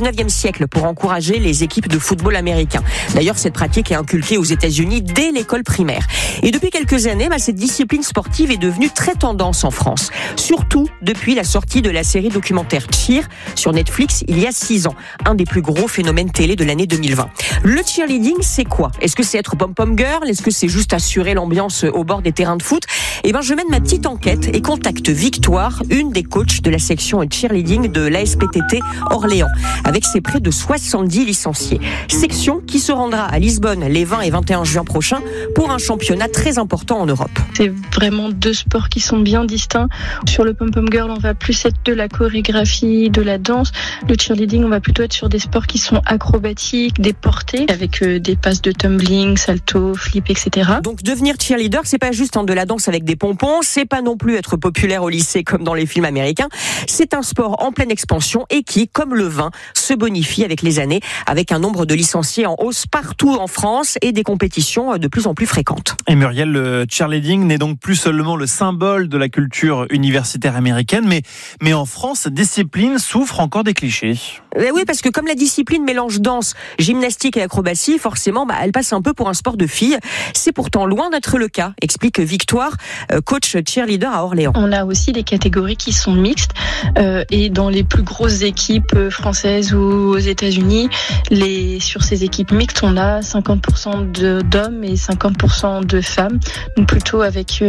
19e siècle pour encourager les équipes de football américain. D'ailleurs, cette pratique est inculquée aux États-Unis dès l'école primaire. Et depuis quelques années, cette discipline sportive est devenue très tendance en France. Surtout depuis la sortie de la série documentaire Cheer sur Netflix il y a 6 ans. Un des plus gros phénomènes télé de l'année 2020. Le cheerleading, c'est quoi ? Est-ce que c'est être pom-pom girl ? Est-ce que c'est juste assurer l'ambiance au bord des terrains de foot ? Je mène ma petite enquête et contacte Victoire, une des coachs de la section cheerleading de l'ASPTT Orléans, avec ses près de 70 licenciés. Section qui se rendra à Lisbonne les 20 et 21 juin prochains pour un championnat très important en Europe. C'est vraiment 2 sports qui sont bien distincts. Sur le pom-pom girl, on va plus être de la chorégraphie, de la danse. Le cheerleading, on va plutôt être sur des sports qui sont acrobatiques, des portées, avec des passes de tumbling, salto, flip, etc. Donc devenir cheerleader, c'est pas juste de la danse avec des pompons, c'est pas non plus être populaire au lycée comme dans les films américains. C'est un sport en pleine expansion et qui, comme le vin, se bonifie avec les années, avec un nombre de licenciés en hausse partout en France et des compétitions de plus en plus fréquentes. Et Muriel, le cheerleading n'est donc plus seulement le symbole de la culture universitaire américaine, mais en France, cette discipline souffre encore des clichés. Oui, parce que comme la discipline mélange danse, gymnastique et acrobatie, forcément, elle passe un peu pour un sport de filles. C'est pourtant loin d'être le cas, explique Victoire, coach cheerleader à Orléans. On a aussi des catégories qui sont mixtes et dans les plus grosses équipes françaises ou aux États-Unis, sur ces équipes mixtes, on a 50% d'hommes et 50% de femmes. Donc plutôt avec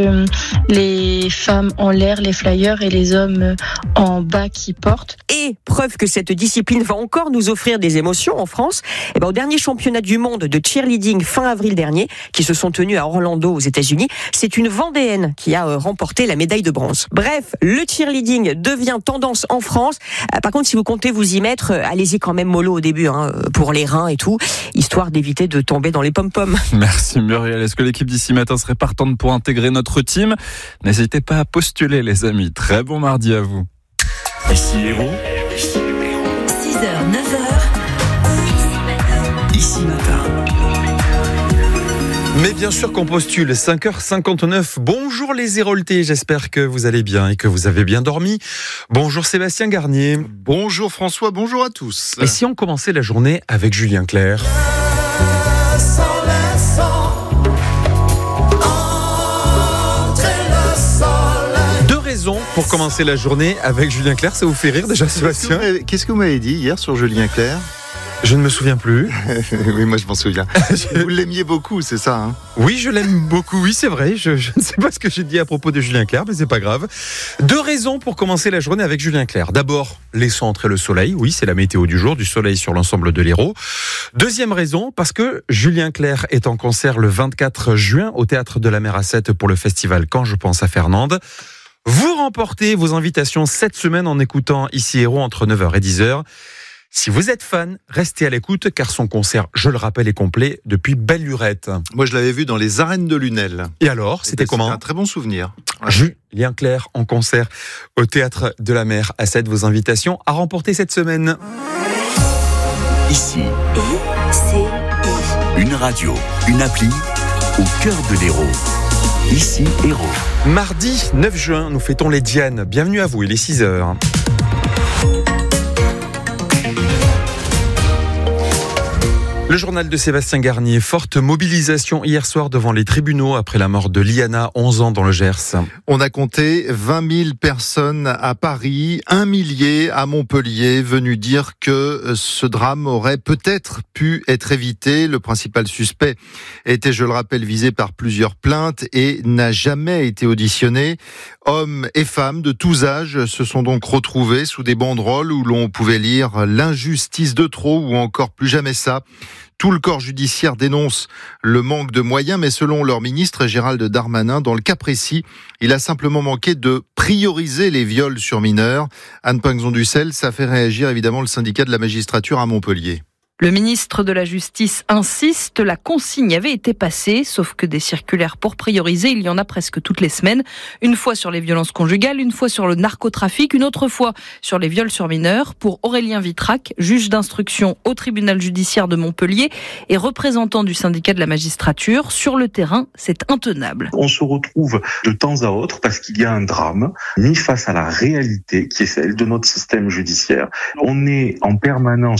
les femmes en l'air, les flyers, et les hommes en bas qui portent. Et preuve que cette discipline va encore nous offrir des émotions en France, au dernier championnat du monde de cheerleading fin avril dernier, qui se sont tenus à Orlando aux États-Unis, c'est une Vendéenne qui a remporté la médaille de bronze. Bref, le cheerleading devient tendance en France. Par contre, si vous comptez vous y mettre, allez-y quand même mollo au début, pour les reins et tout, histoire d'éviter de tomber dans les pom-poms. Merci Muriel. Est-ce que l'équipe d'ici matin serait partante pour intégrer notre team ? N'hésitez pas à postuler les amis. Très bon mardi à vous. Ici Héros. 6h, 9h. Ici Matin. Mais bien sûr qu'on postule, 5h59. Bonjour les Héroltais, j'espère que vous allez bien et que vous avez bien dormi. Bonjour Sébastien Garnier. Bonjour François, bonjour à tous. Et si on commençait la journée avec Julien Clerc ? Deux raisons pour commencer la journée avec Julien Clerc, ça vous fait rire déjà Sébastien ? Qu'est-ce que vous m'avez dit hier sur Julien Clerc ? Je ne me souviens plus. Oui, moi je m'en souviens. Vous l'aimiez beaucoup, c'est ça Oui, je l'aime beaucoup, oui c'est vrai. Je ne sais pas ce que j'ai dit à propos de Julien Clerc, mais c'est pas grave. Deux raisons pour commencer la journée avec Julien Clerc. D'abord, laissons entrer le soleil. Oui, c'est la météo du jour, du soleil sur l'ensemble de l'Hérault. Deuxième raison, parce que Julien Clerc est en concert le 24 juin au Théâtre de la Mer à 7 pour le festival Quand je pense à Fernande. Vous remportez vos invitations cette semaine en écoutant Ici Héros entre 9h et 10h. Si vous êtes fan, restez à l'écoute car son concert, je le rappelle, est complet depuis belle lurette. Moi, je l'avais vu dans les arènes de Lunel. Et alors, c'était comment ? C'était un très bon souvenir. Julien Clerc en concert au Théâtre de la Mer à 7. Vos invitations à remporter cette semaine. Ici. Une radio, une appli au cœur de l'Hérault. Ici Héros. Mardi 9 juin, nous fêtons les Dianes. Bienvenue à vous, il est 6h. Le journal de Sébastien Garnier, forte mobilisation hier soir devant les tribunaux après la mort de Liana, 11 ans dans le Gers. On a compté 20 000 personnes à Paris, 1 millier à Montpellier, venus dire que ce drame aurait peut-être pu être évité. Le principal suspect était, je le rappelle, visé par plusieurs plaintes et n'a jamais été auditionné. Hommes et femmes de tous âges se sont donc retrouvés sous des banderoles où l'on pouvait lire « L'injustice de trop » ou encore « Plus jamais ça ». Tout le corps judiciaire dénonce le manque de moyens, mais selon leur ministre Gérald Darmanin, dans le cas précis, il a simplement manqué de prioriser les viols sur mineurs. Anne Pinxon-Dussel, ça fait réagir évidemment le syndicat de la magistrature à Montpellier. Le ministre de la Justice insiste, la consigne avait été passée, sauf que des circulaires pour prioriser, il y en a presque toutes les semaines. Une fois sur les violences conjugales, une fois sur le narcotrafic, une autre fois sur les viols sur mineurs. Pour Aurélien Vitrac, juge d'instruction au tribunal judiciaire de Montpellier et représentant du syndicat de la magistrature, sur le terrain, c'est intenable. On se retrouve de temps à autre parce qu'il y a un drame mis face à la réalité qui est celle de notre système judiciaire. On est en permanence